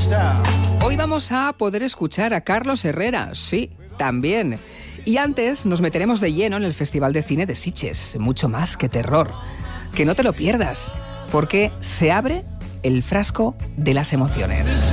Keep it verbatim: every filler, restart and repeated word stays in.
Hoy vamos a poder escuchar a Carlos Herrera, sí, también. Y antes nos meteremos de lleno en el Festival de Cine de Sitges, mucho más que terror. Que no te lo pierdas, porque se abre el frasco de las emociones.